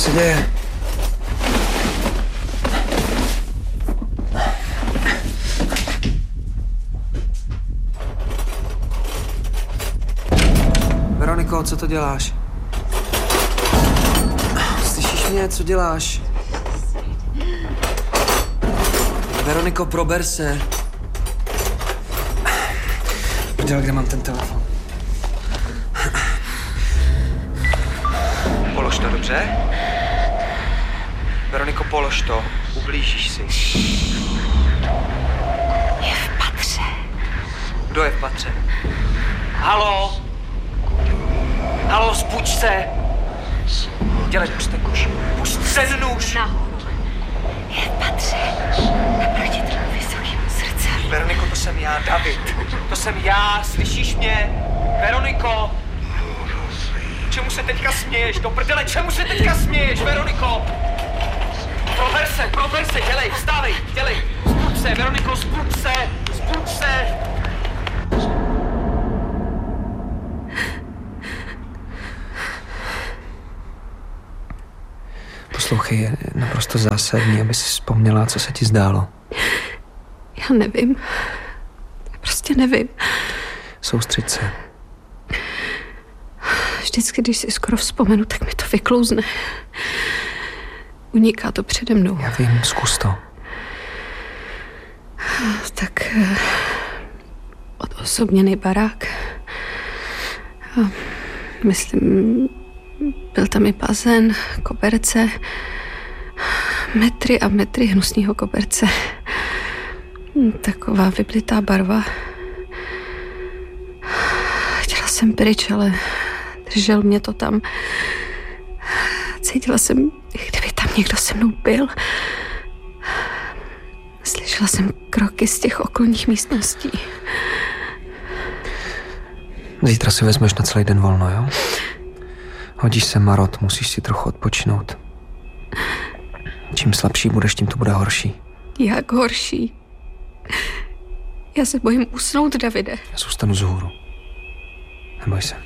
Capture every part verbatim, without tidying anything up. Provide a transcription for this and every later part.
se děje? Veroniko, co to děláš? Slyšíš mě? Co děláš? Veroniko, prober se. Prdel, kde mám ten telefon? Polož to, dobře? Veroniko, polož to. Ublížíš si. Je v patře. Kdo je v patře? Haló? Haló, spuď se! Dělej, puste nůž. Pust ten nůž! Nahoru. Je v patře. Naproti tomu vysokému zrcadlu. Veroniko, to jsem já, David. To jsem já, slyšíš mě? Veroniko! Čemu se teďka směješ? Do prdele, čemu se teďka směješ, Veroniko? Prober se, prober se, dělej, vstávej, dělej. Zbuď se, Veroniko, zbuď se, zbuď se. Poslouchej, je naprosto zásadní, aby si vzpomněla, co se ti zdálo. Já nevím. Já prostě nevím. Soustřeď se. Vždycky, když si skoro vzpomenu, tak mi to vyklouzne. Uniká to přede mnou. Já vím, zkus to. Tak odosobněný barák. A myslím, byl tam i bazén, koberce, metry a metry hnusného koberce. Taková vyblitá barva. Chtěla jsem pryč, ale držel mě to tam. Cítila jsem, kdyby tam někdo se mnou byl. Slyšela jsem kroky z těch okolních místností. Zítra si vezmeš na celý den volno, jo? Hodíš se marot, musíš si trochu odpočinout. Čím slabší budeš, tím to bude horší. Jak horší? Já se bojím usnout, Davide. Já zůstanu vzhůru. Neboj se.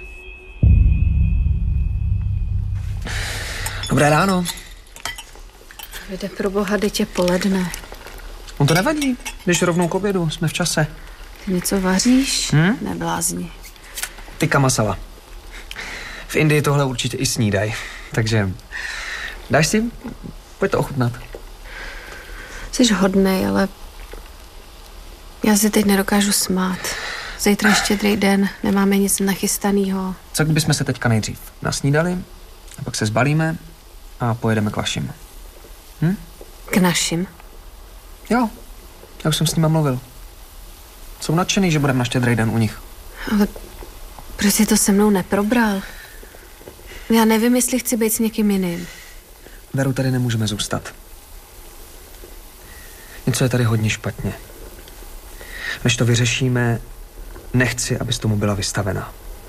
Dobré ráno. Davide, pro boha, teď je poledne. On to nevadí, jdeš rovnou k obědu, jsme v čase. Ty něco vaříš? Hm? Neblázni. Tikka masala. V Indii tohle určitě i snídaj, takže dáš si? Pojď to ochutnat. Jsi hodnej, ale já si teď nedokážu smát. Zítra je štědrý den, nemáme nic nachystanýho. Co kdybychom se teďka nejdřív nasnídali, a pak se zbalíme a pojedeme k vašim. Hm? K našim? Jo, já už jsem s nima mluvil. Jsou nadšený, že budeme na štědrý den u nich. Ale proč jsi to se mnou neprobral? Já nevím, jestli chci být s někým jiným. Veru, tady nemůžeme zůstat. Něco je tady hodně špatně. Než to vyřešíme, nechci, abys tomu byla vystavena.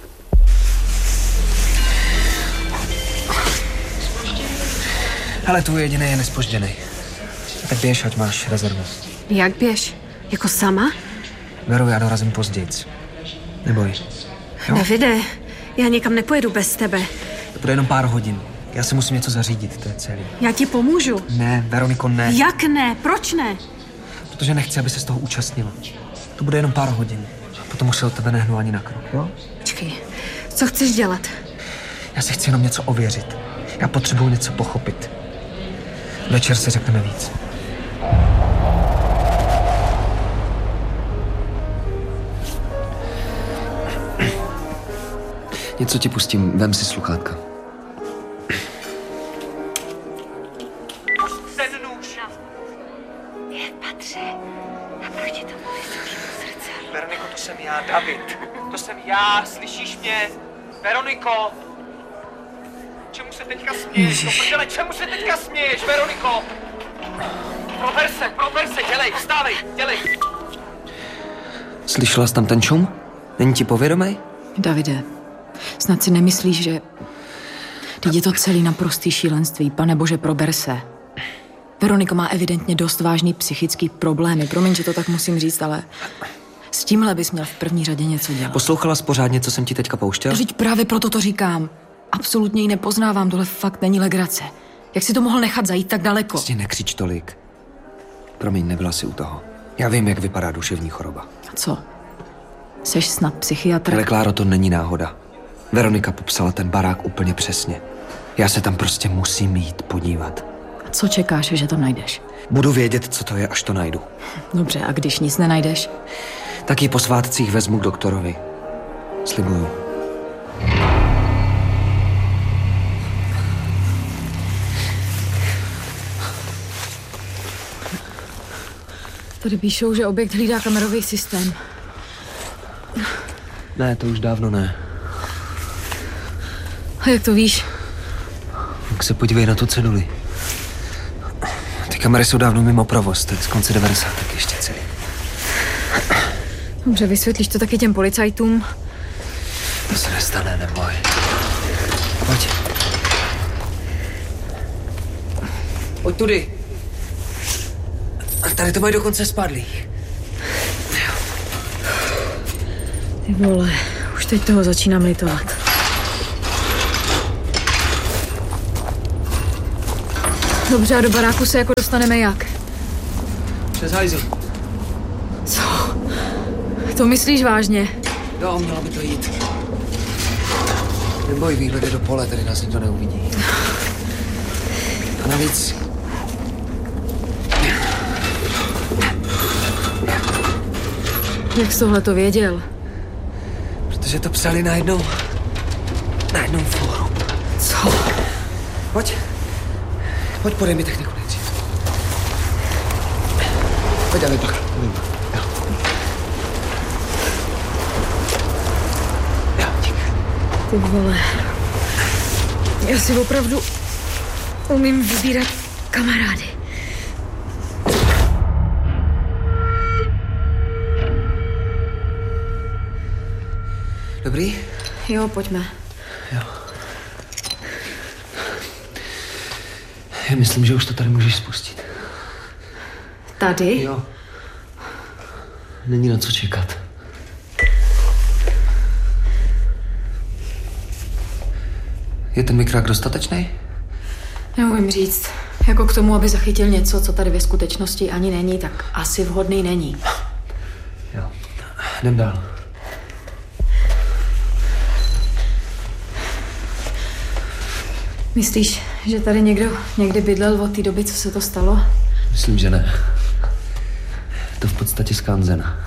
Hele, tvůj jediný je nespožděnej. Tak běž, ať máš rezervu. Jak běž? Jako sama? Veru, já dorazím pozdějc. Neboj. Jo? Davide, já nikam nepojedu bez tebe. To bude jenom pár hodin. Já si musím něco zařídit, to je celý. Já ti pomůžu. Ne, Veroniko, ne. Jak ne? Proč ne? Protože nechci, aby se z toho účastnila. To bude jenom pár hodin. Potom už se od tebe nehnu ani na krok, jo? Počkej, co chceš dělat? Já si chci jenom něco ověřit. Já potřebuji něco pochopit. Večer si řekneme víc. Něco ti pustím, vem si sluchátka. Ten nůž. Je v patře. Naproti tomu vysokému zrcadlu. Veroniko, to jsem já, David. To jsem já, slyšíš mě? Veroniko! Čemu se teďka směješ? No prdele, čemu se teďka směješ, Veroniko? Prober se, prober se, dělej, vstávej, dělej. Slyšela jsi tam ten šum? Není ti povědomej? Davide, snad si nemyslíš, že... Teď je to celý naprostý šílenství, pane bože, prober se. Veronika má evidentně dost vážný psychický problémy. Promiň, že to tak musím říct, ale s tímhle bys měl v první řadě něco dělat. Poslouchala jsi pořádně, co jsem ti teďka pouštěl? Vždyť právě proto to říkám. Absolutně ji nepoznávám, tohle fakt není legrace. Jak si to mohl nechat zajít tak daleko? Prostě nekřič tolik. Promiň, nebyla si u toho. Já vím, jak vypadá duševní choroba. A co? Seš snad psychiatr? Ale Kláro, to není náhoda. Veronika popsala ten barák úplně přesně. Já se tam prostě musím jít podívat. A co čekáš, že tam najdeš? Budu vědět, co to je, až to najdu. Dobře, a když nic nenajdeš? Tak ji po svátcích vezmu k doktorovi. Slibuju. Tady píšou, že objekt hlídá kamerový systém. Ne, to už dávno ne. A jak to víš? Tak se podívej na tu ceduli. Ty kamery jsou dávno mimo provoz, tak z konce devadesátek ještě celý. Dobře, vysvětlíš to taky těm policajtům? To se nestane, neboj. Pojď. Pojď tudy. A tady to mají dokonce spadlý. Ty vole, už teď toho začínám litovat. Dobře, a do baráku se jako dostaneme jak? Přes hajzl. Co? To myslíš vážně? Jo, mělo by to jít. Neboj, výhledy do pole, tady nás nikdo neuvidí. A navíc... Jak jsi tohle to věděl? Protože to psali na jednou... na jednom fóru. Co? Pojď. Pojď, podej mi techniku nejdřív. Pojď, dávej bacha. Jo. Jo, dík. Ty vole. Já si opravdu umím vybírat kamarády. Dobrý? Jo, pojďme. Jo. Já myslím, že už to tady můžeš spustit. Tady? Jo. Není na co čekat. Je ten mikrák dostatečný? Neumím říct. Jako k tomu, aby zachytil něco, co tady ve skutečnosti ani není, tak asi vhodný není. Jo. Jdem dál. Myslíš, že tady někdo někdy bydlel od té doby, co se to stalo? Myslím, že ne. Je to v podstatě skanzen.